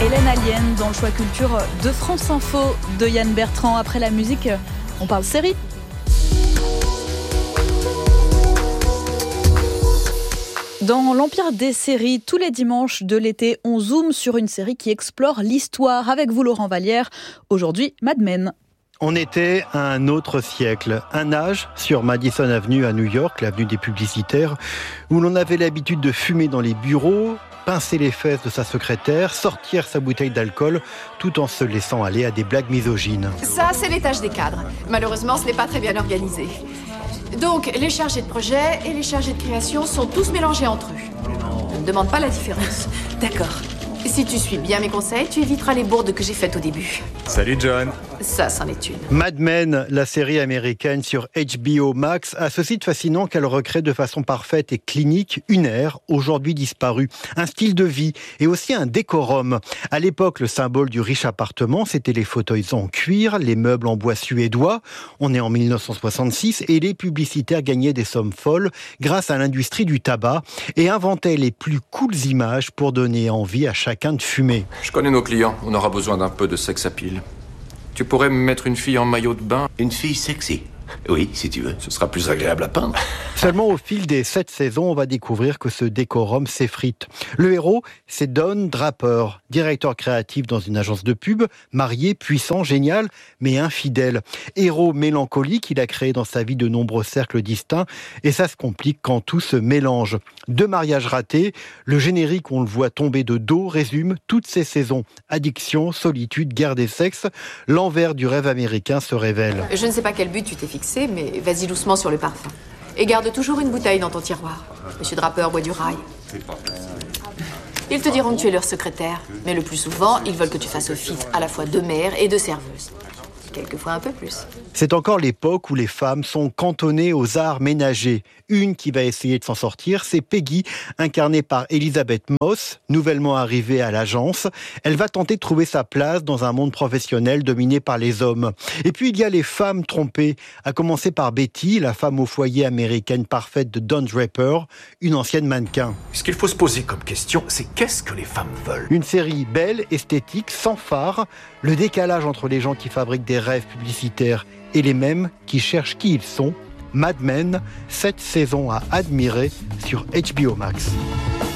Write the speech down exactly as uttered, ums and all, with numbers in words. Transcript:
Hélène Allienne dans le choix culture de France Info de Yann Bertrand. Après la musique, on parle série. Dans l'Empire des séries, tous les dimanches de l'été, on zoome sur une série qui explore l'histoire. Avec vous, Laurent Vallière. Aujourd'hui, Mad Men. On était à un autre siècle, un âge sur Madison Avenue à New York, l'avenue des publicitaires, où l'on avait l'habitude de fumer dans les bureaux, pincer les fesses de sa secrétaire, sortir sa bouteille d'alcool, tout en se laissant aller à des blagues misogynes. Ça, c'est l'étage des cadres. Malheureusement, ce n'est pas très bien organisé. Donc, les chargés de projet et les chargés de création sont tous mélangés entre eux. Ne me demande pas la différence. D'accord. Si tu suis bien mes conseils, tu éviteras les bourdes que j'ai faites au début. Salut John. Ça, c'en est une. Mad Men, la série américaine sur H B O Max, a ce site fascinant qu'elle recrée de façon parfaite et clinique une ère, aujourd'hui disparue, un style de vie et aussi un décorum. À l'époque, le symbole du riche appartement, c'était les fauteuils en cuir, les meubles en bois suédois. On est en mille neuf cent soixante-six et les publicitaires gagnaient des sommes folles grâce à l'industrie du tabac et inventaient les plus cooles images pour donner envie à chacun de fumer. Je connais nos clients, on aura besoin d'un peu de sex appeal. Tu pourrais me mettre une fille en maillot de bain? Une fille sexy. Oui, si tu veux. Ce sera plus agréable à peindre. Seulement au fil des sept saisons, on va découvrir que ce décorum s'effrite. Le héros, c'est Don Draper, directeur créatif dans une agence de pub, marié, puissant, génial, mais infidèle. Héros mélancolique, il a créé dans sa vie de nombreux cercles distincts, et ça se complique quand tout se mélange. Deux mariages ratés, le générique où on le voit tomber de dos résume toutes ces saisons. Addiction, solitude, guerre des sexes, l'envers du rêve américain se révèle. Je ne sais pas quel but tu t'es fixé, mais vas-y doucement sur le parfum. Et garde toujours une bouteille dans ton tiroir. Monsieur Draper boit du rail. Ils te diront que tu es leur secrétaire, mais le plus souvent, ils veulent que tu fasses office à la fois de mère et de serveuse. Quelquefois un peu plus. C'est encore l'époque où les femmes sont cantonnées aux arts ménagers. Une qui va essayer de s'en sortir, c'est Peggy, incarnée par Elisabeth Moss, nouvellement arrivée à l'agence. Elle va tenter de trouver sa place dans un monde professionnel dominé par les hommes. Et puis il y a les femmes trompées, à commencer par Betty, la femme au foyer américaine parfaite de Don Draper, une ancienne mannequin. Ce qu'il faut se poser comme question, c'est qu'est-ce que les femmes veulent? Une série belle, esthétique, sans phare, le décalage entre les gens qui fabriquent des rêves publicitaires et les mêmes qui cherchent qui ils sont. Mad Men, sept saisons à admirer sur H B O Max.